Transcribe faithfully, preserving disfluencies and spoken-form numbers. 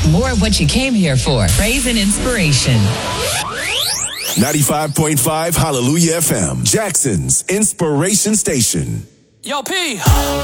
More of what you came here for. Praise and inspiration. ninety-five point five Hallelujah F M, Jackson's Inspiration Station. Yo, P.